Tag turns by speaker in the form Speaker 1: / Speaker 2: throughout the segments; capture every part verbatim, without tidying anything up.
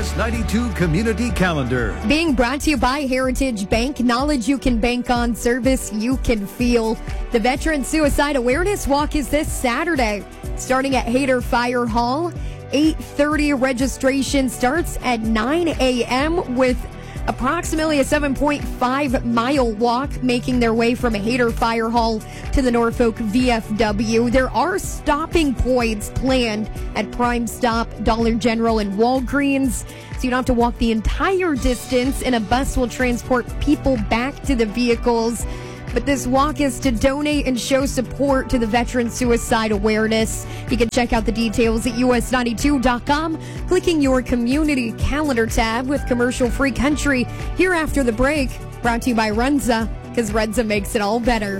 Speaker 1: S ninety-two Community Calendar.
Speaker 2: Being brought to you by Heritage Bank. Knowledge you can bank on, service you can feel. The Veteran Suicide Awareness Walk is this Saturday, starting at Hayter Fire Hall. eight thirty registration starts at nine a.m. with approximately a seven point five mile walk making their way from Hayter Fire Hall to the Norfolk V F W. There are stopping points planned at Prime Stop, Dollar General, and Walgreens, so you don't have to walk the entire distance, and a bus will transport people back to the vehicles. But this walk is to donate and show support to the Veteran Suicide Awareness. You can check out the details at U S ninety-two dot com, clicking your community calendar tab with commercial-free country here after the break. Brought to you by Runza, because Runza makes it all better.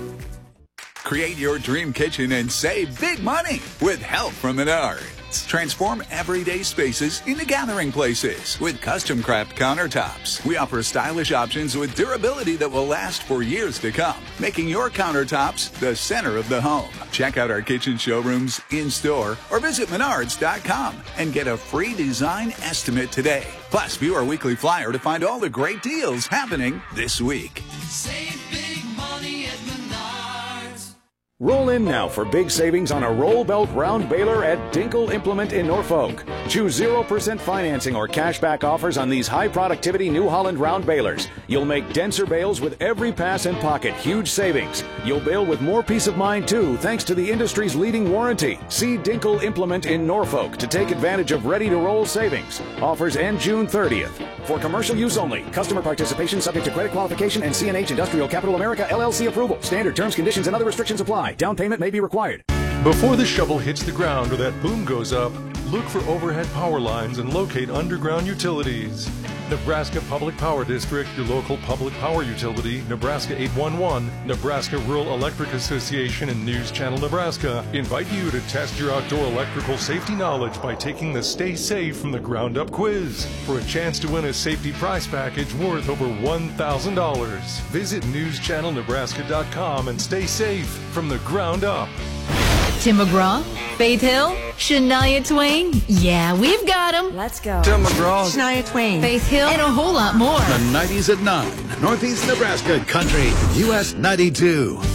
Speaker 3: Create your dream kitchen and save big money with help from Menards. Transform everyday spaces into gathering places with custom craft countertops. We offer stylish options with durability that will last for years to come, making your countertops the center of the home. Check out our kitchen showrooms in-store or visit menards dot com and get a free design estimate today. Plus, view our weekly flyer to find all the great deals happening this week.
Speaker 4: Save big money at Menards.
Speaker 5: Roll in now for big savings on a roll belt round baler at Dinkle Implement in Norfolk. Choose zero percent financing or cashback offers on these high productivity New Holland round balers. You'll make denser bales with every pass and pocket. Huge savings. You'll bale with more peace of mind too, thanks to the industry's leading warranty. See Dinkle Implement in Norfolk to take advantage of ready to roll savings. Offers end June thirtieth. For commercial use only. Customer participation subject to credit qualification and C and H Industrial Capital America L L C approval. Standard terms, conditions, and other restrictions apply. Down payment may be required.
Speaker 6: Before the shovel hits the ground or that boom goes up, look for overhead power lines and locate underground utilities. Nebraska Public Power District, your local public power utility, Nebraska eight one one, Nebraska Rural Electric Association, and News Channel Nebraska invite you to test your outdoor electrical safety knowledge by taking the Stay Safe from the Ground Up quiz for a chance to win a safety prize package worth over one thousand dollars. Visit news channel nebraska dot com and stay safe from the ground up.
Speaker 7: Tim McGraw, Faith Hill, Shania Twain. Yeah, we've got them.
Speaker 8: Let's go.
Speaker 1: Tim McGraw,
Speaker 8: Shania Twain,
Speaker 7: Faith Hill, and a whole lot more.
Speaker 1: the nineties at nine. Northeast Nebraska Country, U S ninety-two.